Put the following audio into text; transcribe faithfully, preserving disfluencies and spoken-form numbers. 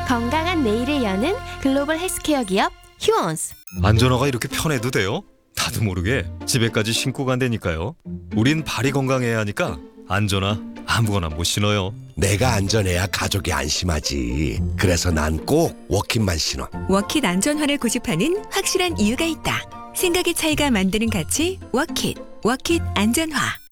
건강한 내일을 여는 글로벌 헬스케어 기업 휴원스. 안전화가 이렇게 편해도 돼요? 나도 모르게 집에까지 신고 간다니까요. 우린 발이 건강해야 하니까 안전화 아무거나 못 신어요. 내가 안전해야 가족이 안심하지. 그래서 난 꼭 워킷만 신어. 워킷 안전화를 고집하는 확실한 이유가 있다. 생각의 차이가 만드는 가치 워킷. 워킷 안전화.